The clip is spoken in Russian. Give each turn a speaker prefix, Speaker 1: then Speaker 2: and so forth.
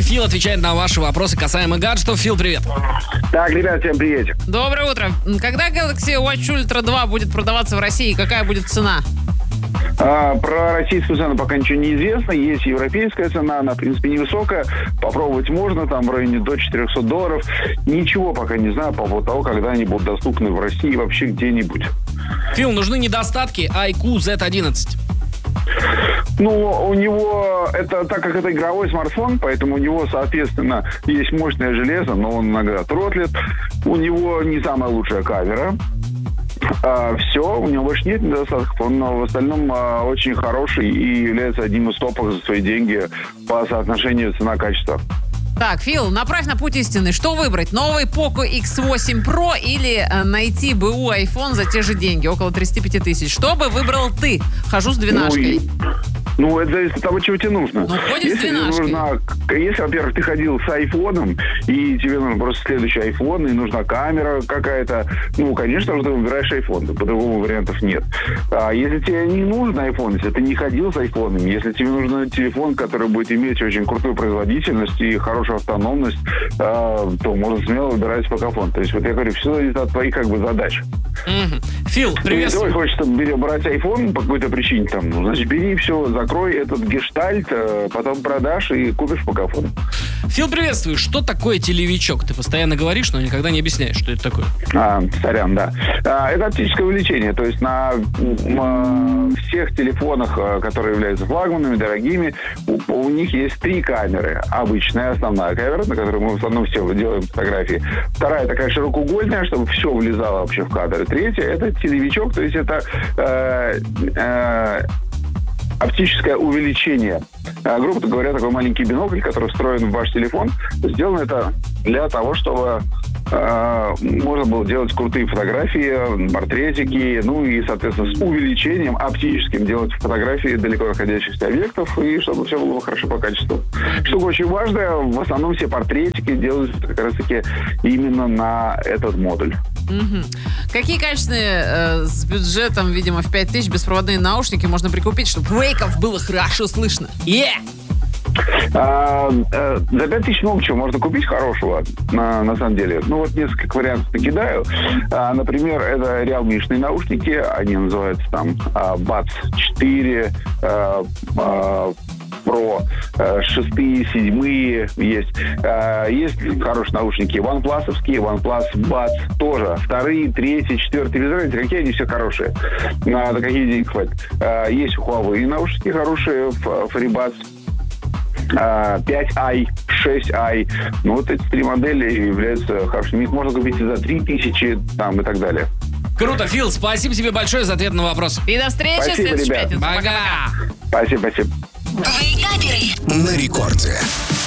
Speaker 1: Фил отвечает на ваши вопросы касаемо гаджетов. Фил, привет.
Speaker 2: Так, ребят, всем приветик.
Speaker 3: Доброе утро. Когда Galaxy Watch Ultra 2 будет продаваться в России? Какая будет цена?
Speaker 2: Про российскую цену пока ничего не известно. Есть европейская цена, она, в принципе, невысокая. Попробовать можно, там в районе до $400. Ничего пока не знаю по поводу того, когда они будут доступны в России вообще где-нибудь.
Speaker 1: Фил, нужны недостатки iQOO Z11.
Speaker 2: Ну, у него, так как это игровой смартфон, поэтому у него, соответственно, есть мощное железо, но он иногда тротлит. У него не самая лучшая камера. Все, у него больше нет недостатков. Он в остальном очень хороший и является одним из топов за свои деньги по соотношению цена-качество.
Speaker 3: Так, Фил, направь на путь истины. Что выбрать? Новый Poco X8 Pro или найти БУ iPhone за те же деньги, около 35 тысяч? Что бы выбрал ты? Хожу с двенашкой.
Speaker 2: Ну, это зависит от того, чего тебе нужно.
Speaker 3: Ну, ходишь с двенашкой.
Speaker 2: Если, во-первых, ты ходил с айфоном, и тебе нужен просто следующий айфон, и нужна камера какая-то, ну, конечно же, ты выбираешь айфон. По-другому вариантов нет. А если тебе не нужен айфон, если ты не ходил с айфоном, если тебе нужен телефон, который будет иметь очень крутую производительность и хорошую автономность, то можно смело выбирать покафон. То есть, вот я говорю, все зависит от твоих задач.
Speaker 1: Фил, привет.
Speaker 2: Если тебе хочется брать айфон по какой-то причине, там, ну, значит, бери все, закрой этот гештальт, потом продашь и купишь покафон.
Speaker 1: Фил, приветствую. Что такое телевичок? Ты постоянно говоришь, но никогда не объясняешь, что это такое.
Speaker 2: Сорян, да. Это оптическое увеличение. То есть на всех телефонах, которые являются флагманами, дорогими, у них есть 3 камеры. Обычная, основная камера, на которой мы в основном все делаем фотографии. Вторая такая широкоугольная, чтобы все влезало вообще в кадр. Третья — это телевичок, то есть это оптическое увеличение. Грубо говоря, такой маленький бинокль, который встроен в ваш телефон. Сделано это для того, чтобы можно было делать крутые фотографии, портретики, ну и, соответственно, с увеличением оптическим делать фотографии далеко находящихся объектов, и чтобы все было хорошо по качеству. Штука очень важная. В основном все портретики делаются как раз-таки именно на этот модуль.
Speaker 3: Какие качественные с бюджетом, видимо, в 5000 беспроводные наушники можно прикупить, чтобы вейков было хорошо слышно?
Speaker 2: За 5000 много чего можно купить хорошего, на самом деле. Ну, вот несколько вариантов накидаю. Например, это Realme-шные наушники. Они называются там Buds 4, Pro, 6, 7 есть. Есть хорошие наушники OnePlus-овские, OnePlus Buds тоже. 2, 3, 4, без разницы, какие они все хорошие. На какие деньги хватит. Есть Huawei наушники хорошие, FreeBuds 5i, 6i. Ну, вот эти 3 модели являются хорошими. Их можно купить и за 3000 там, и так далее.
Speaker 1: Круто, Фил, спасибо тебе большое за ответ на вопрос.
Speaker 3: И до встречи в следующую пятницу.
Speaker 1: Пока.
Speaker 2: Спасибо.
Speaker 4: Вейкаперы на рекорде.